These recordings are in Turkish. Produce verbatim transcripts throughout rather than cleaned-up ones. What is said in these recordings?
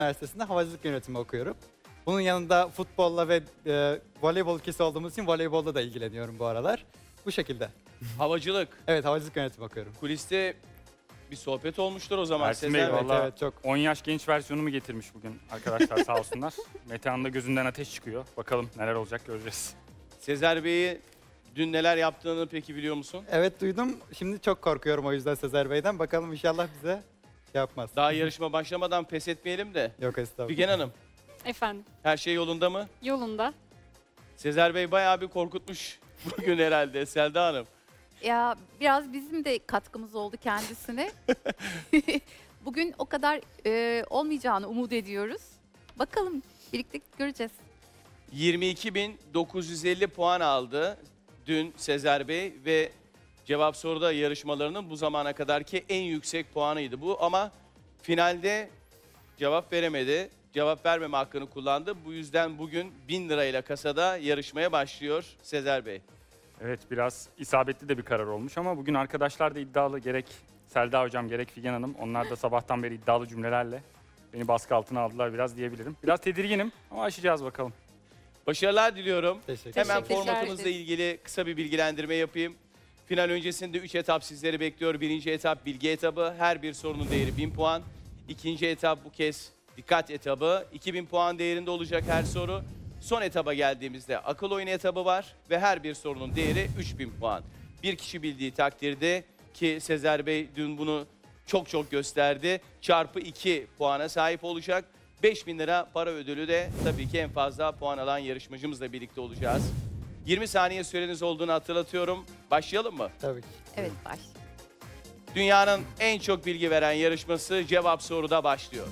Üniversitesi'nde havacılık yönetimi okuyorum. Bunun yanında futbolla ve e, voleybol ikisi olduğumuz için voleybolda da ilgileniyorum bu aralar. Bu şekilde. Havacılık. Evet, havacılık yönetimi okuyorum. Kuliste bir sohbet olmuştur o zaman. Ersin Sezer Bey, Bey. vallahi evet, çok. on yaş genç versiyonumu getirmiş bugün arkadaşlar sağ olsunlar. Metehan'da gözünden ateş çıkıyor. Bakalım neler olacak göreceğiz. Sezer Bey'i dün neler yaptığını peki biliyor musun? Evet, duydum. Şimdi çok korkuyorum o yüzden Sezer Bey'den. Bakalım inşallah bize şey yapmaz. Daha yarışma başlamadan pes etmeyelim de. Yok, estağfurullah. Figen Hanım, Efendim, her şey yolunda mı? yolunda. Sezer Bey bayağı bir korkutmuş bugün herhalde Selda Hanım. Ya biraz bizim de katkımız oldu kendisine. Bugün o kadar e, olmayacağını umut ediyoruz. Bakalım, birlikte göreceğiz. yirmi iki bin dokuz yüz elli puan aldı dün Sezer Bey ve cevap soruda yarışmalarının bu zamana kadarki en yüksek puanıydı bu ama finalde cevap veremedi. Cevap vermeme hakkını kullandı. Bu yüzden bugün bin lirayla kasada yarışmaya başlıyor Sezer Bey. Evet biraz isabetli de bir karar olmuş ama bugün arkadaşlar da iddialı, gerek Selda Hocam gerek Figen Hanım. Onlar da sabahtan beri iddialı cümlelerle beni baskı altına aldılar biraz diyebilirim. Biraz tedirginim ama aşacağız bakalım. Başarılar diliyorum. Teşekkür Hemen ederim. formatımızla ilgili kısa bir bilgilendirme yapayım. Final öncesinde üç etap sizleri bekliyor. Birinci etap bilgi etabı. Her bir sorunun değeri bin puan. İkinci etap bu kez dikkat etabı. iki bin puan değerinde olacak her soru. Son etaba geldiğimizde akıl oyunu etabı var ve her bir sorunun değeri üç bin puan. Bir kişi bildiği takdirde ki Sezer Bey dün bunu çok çok gösterdi. Çarpı iki puana sahip olacak. beş bin lira para ödülü de tabii ki en fazla puan alan yarışmacımızla birlikte olacağız. yirmi saniye süreniz olduğunu hatırlatıyorum. Başlayalım mı? Tabii ki. Evet, baş. Dünyanın en çok bilgi veren yarışması Cevap Soru'da başlıyor.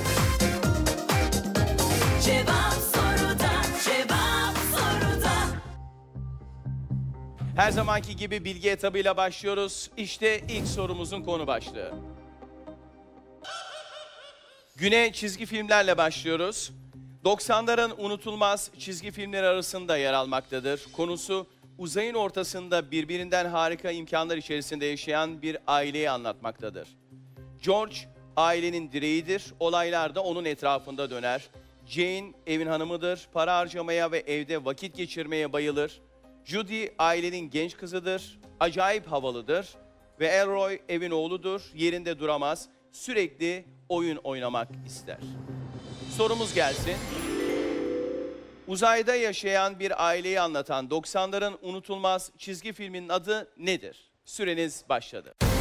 Cevap soruda, cevap soruda. Her zamanki gibi bilgi etabıyla başlıyoruz. İşte ilk sorumuzun konu başlığı. Güne çizgi filmlerle başlıyoruz. doksanların unutulmaz çizgi filmleri arasında yer almaktadır. Konusu uzayın ortasında birbirinden harika imkanlar içerisinde yaşayan bir aileyi anlatmaktadır. George ailenin direğidir, olaylar da onun etrafında döner. Jane evin hanımıdır, para harcamaya ve evde vakit geçirmeye bayılır. Judy ailenin genç kızıdır, acayip havalıdır. Ve Elroy evin oğludur, yerinde duramaz, sürekli oyun oynamak ister. Sorumuz gelsin. Uzayda yaşayan bir aileyi anlatan doksanların unutulmaz çizgi filminin adı nedir? Süreniz başladı.